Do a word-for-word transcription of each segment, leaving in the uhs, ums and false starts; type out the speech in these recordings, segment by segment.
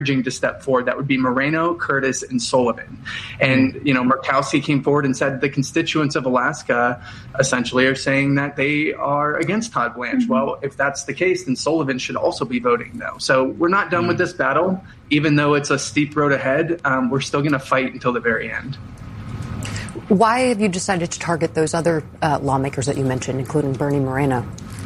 to step forward. That would be Moreno, Curtis, and Sullivan. And, you know, Murkowski came forward and said the constituents of Alaska essentially are saying that they are against Todd Blanche. Mm-hmm. Well, if that's the case, then Sullivan should also be voting no. So we're not done mm-hmm. with this battle. Even though it's a steep road ahead, um, we're still going to fight until the very end. Why have you decided to target those other uh, lawmakers that you mentioned, including Bernie Moreno?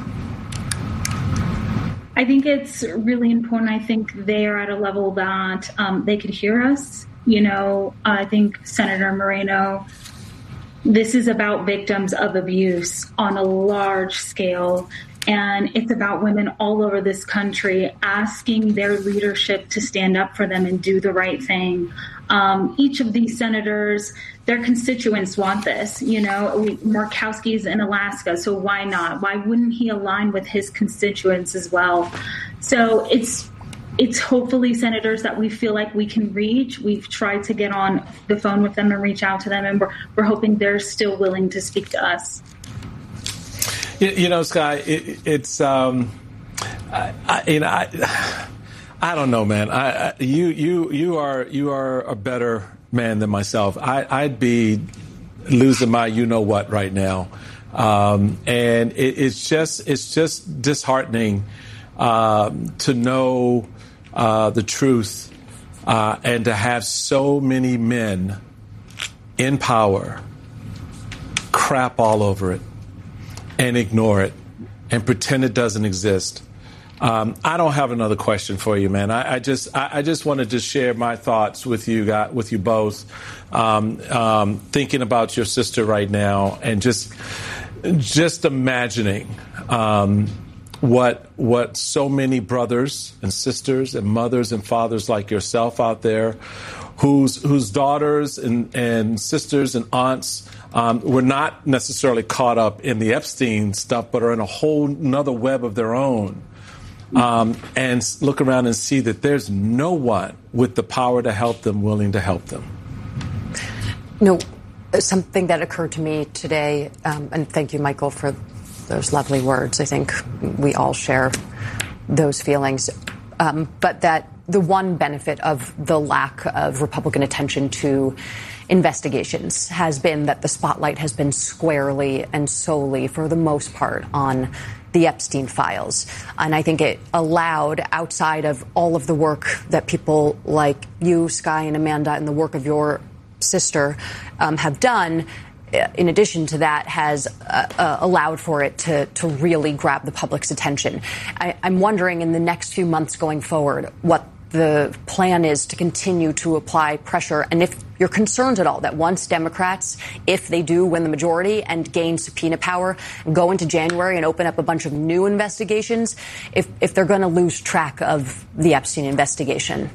I think it's really important. I think they are at a level that um, they could hear us. You know, I think Senator Moreno, this is about victims of abuse on a large scale. And it's about women all over this country asking their leadership to stand up for them and do the right thing. Um, each of these senators, their constituents want this. You know, we, Murkowski's in Alaska, so why not? Why wouldn't he align with his constituents as well? So it's it's hopefully senators that we feel like we can reach. We've tried to get on the phone with them and reach out to them, and we're, we're hoping they're still willing to speak to us. You, you know, Sky, it, it's, um, I, I, you know, I, I don't know, man. I, I, you, you, you are, you are a better man than myself. I, I'd be losing my, you know what, right now, um, and it, it's just, it's just disheartening um, to know uh, the truth uh, and to have so many men in power crap all over it and ignore it and pretend it doesn't exist. Um, I don't have another question for you, man. I, I just I, I just wanted to share my thoughts with you guys, with you both, um, um, thinking about your sister right now and just just imagining um, what what so many brothers and sisters and mothers and fathers like yourself out there, whose whose daughters and, and sisters and aunts Um, were not necessarily caught up in the Epstein stuff, but are in a whole nother web of their own. Um, and look around and see that there's no one with the power to help them willing to help them. No, something that occurred to me today, um, and thank you, Michael, for those lovely words. I think we all share those feelings. Um, but that the one benefit of the lack of Republican attention to investigations has been that the spotlight has been squarely and solely, for the most part, on the Epstein files. And I think it allowed, outside of all of the work that people like you, Sky, and Amanda, and the work of your sister um, have done, in addition to that, has uh, uh, allowed for it to, to really grab the public's attention. I, I'm wondering, in the next few months going forward, what the plan is to continue to apply pressure, and if you're concerned at all that once Democrats, if they do win the majority and gain subpoena power, go into January and open up a bunch of new investigations, if, if they're going to lose track of the Epstein investigation.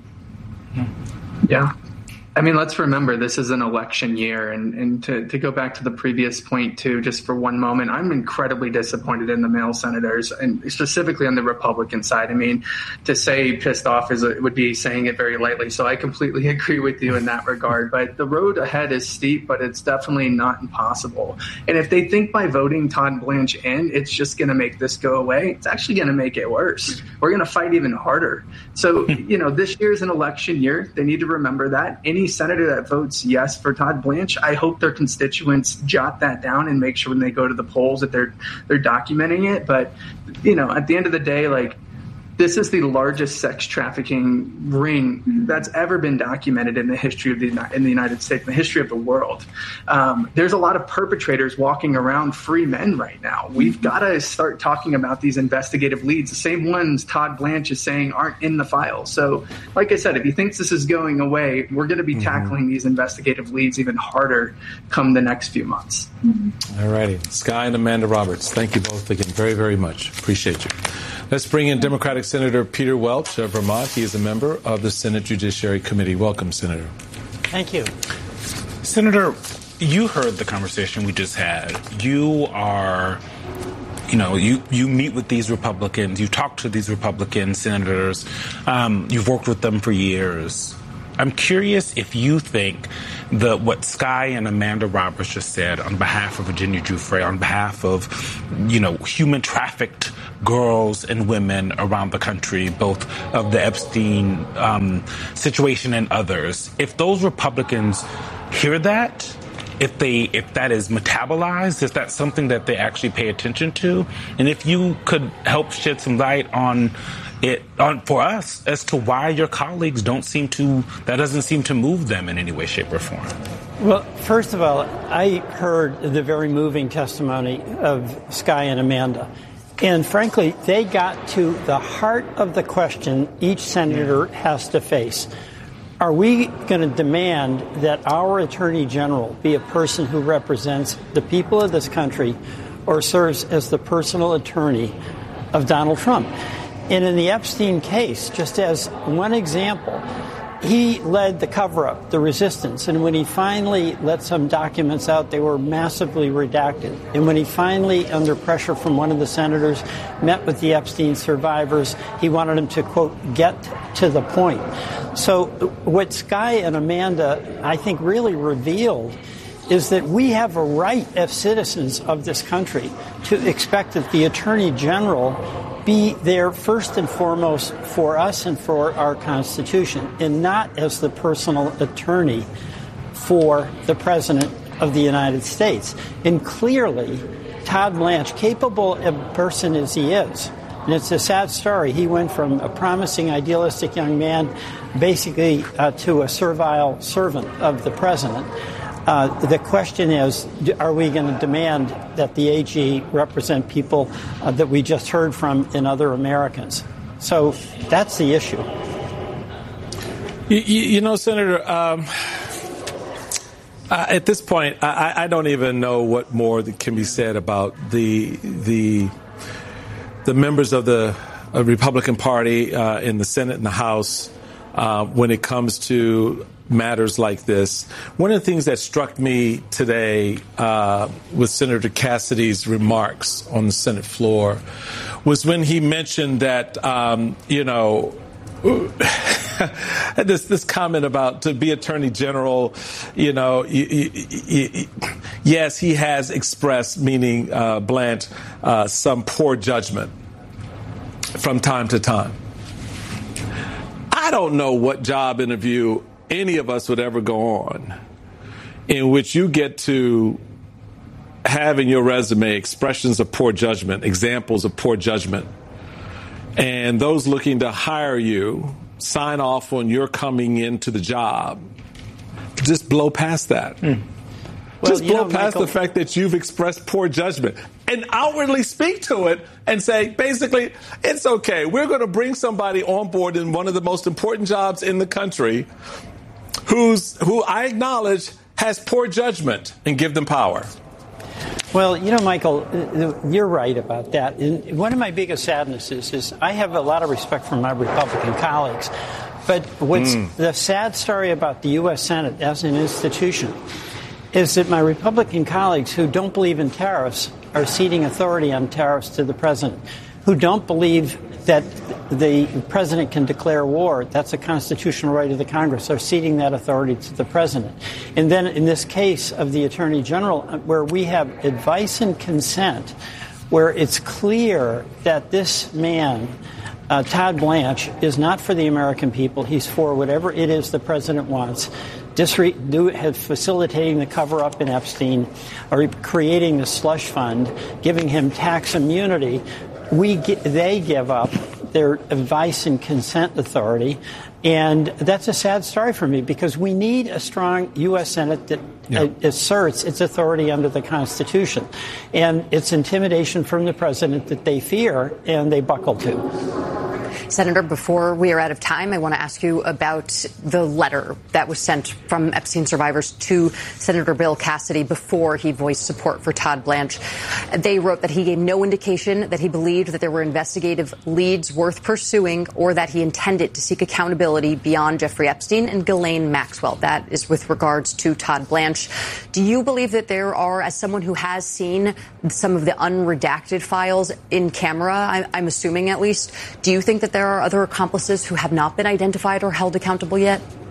Yeah. I mean, let's remember this is an election year. And, and to, to go back to the previous point, too, just for one moment, I'm incredibly disappointed in the male senators, and specifically on the Republican side. I mean, to say pissed off is it would be saying it very lightly. So I completely agree with you in that regard. But the road ahead is steep, but it's definitely not impossible. And if they think by voting Todd Blanche in, it's just going to make this go away, it's actually going to make it worse. We're going to fight even harder. So, you know, this year is an election year. They need to remember that. Any senator that votes yes for Todd Blanche, I hope their constituents jot that down and make sure when they go to the polls that they're they're documenting it. But, you know, at the end of the day, like, this is the largest sex trafficking ring that's ever been documented in the history of the in the United States, in the history of the world. Um, there's a lot of perpetrators walking around free men right now. We've got to start talking about these investigative leads, the same ones Todd Blanche is saying aren't in the file. So, like I said, if he thinks this is going away, we're going to be mm-hmm. tackling these investigative leads even harder come the next few months. Mm-hmm. All righty. Sky and Amanda Roberts, thank you both again very, very much. Appreciate you. Let's bring in Democratic Senator Peter Welch of Vermont. He is a member of the Senate Judiciary Committee. Welcome, Senator. Thank you. Senator, you heard the conversation we just had. You are, you know, you, you meet with these Republicans. You talk to these Republican senators. Um, you've worked with them for years. I'm curious if you think the what Sky and Amanda Roberts just said on behalf of Virginia Giuffre, on behalf of, you know, human trafficked girls and women around the country, both of the Epstein um, situation and others, if those Republicans hear that, if they if that is metabolized, is that something that they actually pay attention to? And if you could help shed some light on it on for us as to why your colleagues don't seem to that doesn't seem to move them in any way, shape, or form. Well, first of all, I heard the very moving testimony of Sky and Amanda. And frankly, they got to the heart of the question each senator has to face. Are we going to demand that our Attorney General be a person who represents the people of this country or serves as the personal attorney of Donald Trump? And in the Epstein case, just as one example, he led the cover-up, the resistance. And when he finally let some documents out, they were massively redacted. And when he finally, under pressure from one of the senators, met with the Epstein survivors, he wanted them to, quote, get to the point. So what Sky and Amanda, I think, really revealed is that we have a right as citizens of this country to expect that the Attorney General be there first and foremost for us and for our Constitution, and not as the personal attorney for the President of the United States. And clearly, Todd Blanche, capable a person as he is, and it's a sad story. He went from a promising, idealistic young man basically uh, to a servile servant of the president. Uh, the question is, are we going to demand that the A G represent people uh, that we just heard from in other Americans? So that's the issue. You, you know, Senator, um, uh, at this point, I, I don't even know what more that can be said about the the the members of the uh, Republican Party uh, in the Senate and the House uh, when it comes to matters like this. One of the things that struck me today uh, with Senator Cassidy's remarks on the Senate floor was when he mentioned that, um, you know, this this comment about to be Attorney General, you know, you, you, you, yes, he has expressed, meaning uh, Blanche, uh, some poor judgment from time to time. I don't know what job interview any of us would ever go on in which you get to have in your resume expressions of poor judgment, examples of poor judgment, and those looking to hire you sign off on your coming into the job. Just blow past that. Mm. Well, Just blow know, past Michael, the fact that you've expressed poor judgment and outwardly speak to it and say, basically, it's okay. We're going to bring somebody on board in one of the most important jobs in the country who's who I acknowledge has poor judgment, and give them power. Well, you know, Michael, you're right about that. And one of my biggest sadnesses is I have a lot of respect for my Republican colleagues. But what's mm. the sad story about the U S Senate as an institution is that my Republican colleagues who don't believe in tariffs are ceding authority on tariffs to the president, who don't believe that the president can declare war, that's a constitutional right of the Congress, are ceding that authority to the president. And then in this case of the Attorney General, where we have advice and consent, where it's clear that this man, uh, Todd Blanche, is not for the American people. He's for whatever it is the president wants. Disre- do, facilitating the cover-up in Epstein, or creating the slush fund, giving him tax immunity. We they give up their advice and consent authority, and that's a sad story for me because we need a strong U S Senate that yeah. asserts its authority under the Constitution, and it's intimidation from the president that they fear and they buckle to. Senator, before we are out of time, I want to ask you about the letter that was sent from Epstein survivors to Senator Bill Cassidy before he voiced support for Todd Blanche. They wrote that he gave no indication that he believed that there were investigative leads worth pursuing or that he intended to seek accountability beyond Jeffrey Epstein and Ghislaine Maxwell. That is with regards to Todd Blanche. Do you believe that there are, as someone who has seen some of the unredacted files in camera, I'm assuming at least, do you think that there are other accomplices who have not been identified or held accountable yet?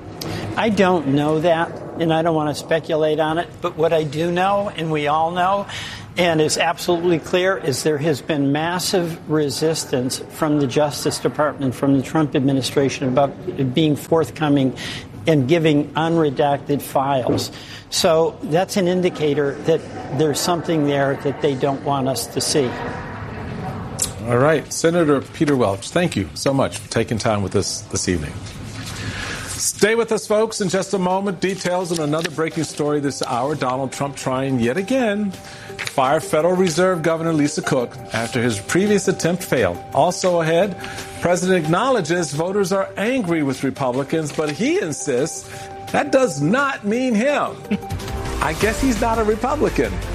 I don't know that, and I don't want to speculate on it. But what I do know, and we all know, and is absolutely clear, is there has been massive resistance from the Justice Department, from the Trump administration, about being forthcoming and giving unredacted files. So that's an indicator that there's something there that they don't want us to see. All right. Senator Peter Welch, thank you so much for taking time with us this evening. Stay with us, folks. In just a moment, details on another breaking story this hour. Donald Trump trying yet again to fire Federal Reserve Governor Lisa Cook after his previous attempt failed. Also ahead, President acknowledges voters are angry with Republicans, but he insists that does not mean him. I guess he's not a Republican.